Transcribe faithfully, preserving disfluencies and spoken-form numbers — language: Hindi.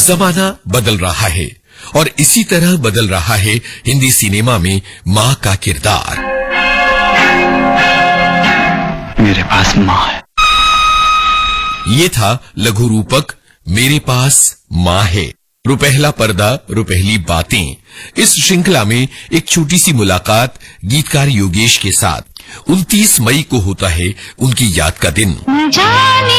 जमाना बदल रहा है और इसी तरह बदल रहा है हिंदी सिनेमा में माँ का किरदार। मेरे पास माँ है। ये था लघु रूपक मेरे पास माँ है। रुपहला पर्दा रुपहली बातें। इस श्रृंखला में एक छोटी सी मुलाकात गीतकार योगेश के साथ। उनतीस मई को होता है उनकी याद का दिन।